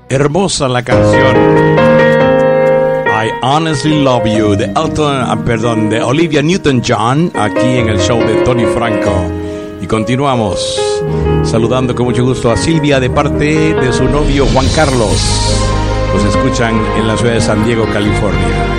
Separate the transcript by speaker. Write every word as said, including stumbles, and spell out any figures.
Speaker 1: Hermosa la canción I Honestly Love You de Elton, ah, perdón, de Olivia Newton-John, aquí en el show de Tony Franco. Y continuamos saludando con mucho gusto a Silvia de parte de su novio Juan Carlos. Los escuchan en la ciudad de San Diego, California.